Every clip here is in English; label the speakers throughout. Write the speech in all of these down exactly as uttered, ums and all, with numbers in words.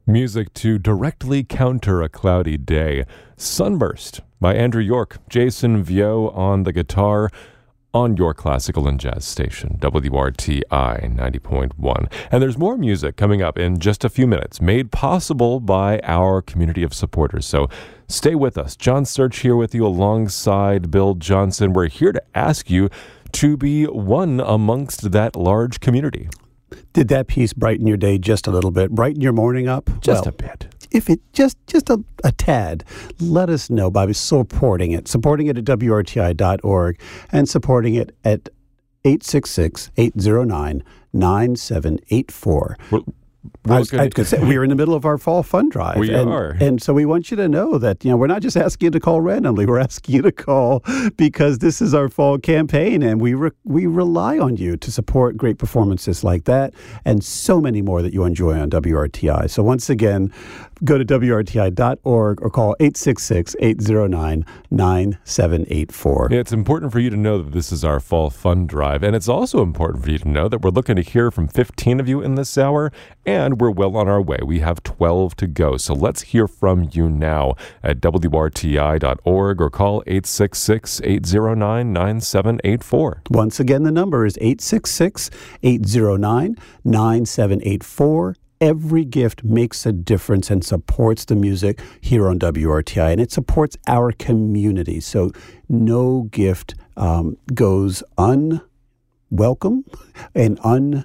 Speaker 1: Music to directly counter a cloudy day. Sunburst by Andrew York, Jason Vio on the guitar on your classical and jazz station, W R T I ninety point one. And there's more music coming up in just a few minutes, made possible by our community of supporters. So stay with us. John Search here with you alongside Bill Johnson. We're here to ask you to be one amongst that large community.
Speaker 2: Did that piece brighten your day just a little bit? Brighten your morning up?
Speaker 1: Just
Speaker 2: well,
Speaker 1: a bit.
Speaker 2: If it just just a, a tad, let us know by supporting it. Supporting it at W R T I dot org and supporting it at eight six six, eight zero nine, nine seven eight four.
Speaker 1: Well,
Speaker 2: I was, I was going to say, we're in the middle of our fall fund drive.
Speaker 1: We
Speaker 2: and,
Speaker 1: are.
Speaker 2: And so we want you to know that, you know, we're not just asking you to call randomly. We're asking you to call because this is our fall campaign, and we re- we rely on you to support great performances like that and so many more that you enjoy on W R T I. So once again, go to W R T I dot org or call eight six six, eight zero nine, nine seven eight four.
Speaker 1: Yeah, it's important for you to know that this is our fall fund drive, and it's also important for you to know that we're looking to hear from fifteen of you in this hour, and we're well on our way. We have twelve to go, so let's hear from you now at W R T I dot org or call eight six six, eight zero nine, nine seven eight four.
Speaker 2: Once again, the number is eight six six, eight zero nine, nine seven eight four. Every gift makes a difference and supports the music here on W R T I, and it supports our community. So no gift um, goes unwelcome and unused.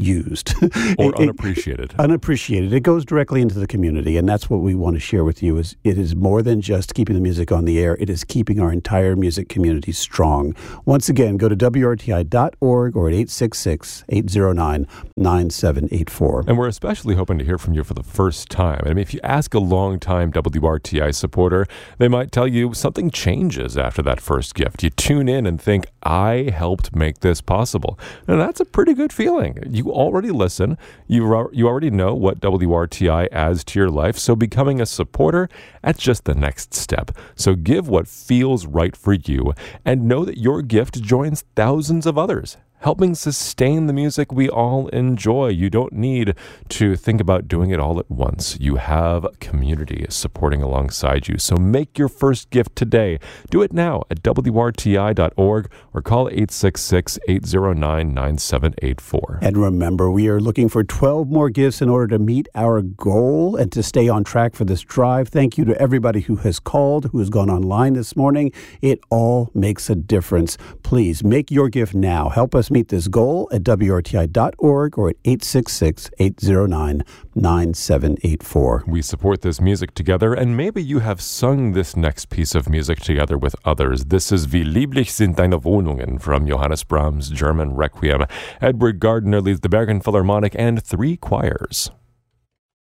Speaker 1: Or
Speaker 2: it,
Speaker 1: unappreciated.
Speaker 2: It, unappreciated. It goes directly into the community, and that's what we want to share with you. Is it is more than just keeping the music on the air. It is keeping our entire music community strong. Once again, go to W R T I dot org or at eight six six, eight zero nine, nine seven eight four.
Speaker 1: And we're especially hoping to hear from you for the first time. I mean, if you ask a long-time W R T I supporter, they might tell you something changes after that first gift. You tune in and think, I helped make this possible. And that's a pretty good feeling. You You already listen. You you already know what W R T I adds to your life. So becoming a supporter, that's just the next step. So give what feels right for you and know that your gift joins thousands of others, helping sustain the music we all enjoy. You don't need to think about doing it all at once. You have community supporting alongside you. So make your first gift today. Do it now at W R T I dot org or call eight six six, eight zero nine, nine seven eight four.
Speaker 2: And remember, we are looking for twelve more gifts in order to meet our goal and to stay on track for this drive. Thank you to everybody who has called, who has gone online this morning. It all makes a difference. Please make your gift now. Help us meet this goal at W R T I dot org or at eight six six, eight zero nine, nine seven eight four.
Speaker 1: We support this music together, and maybe you have sung this next piece of music together with others. This is Wie lieblich sind deine Wohnungen from Johannes Brahms' German Requiem. Edward Gardner leads the Bergen Philharmonic and three choirs.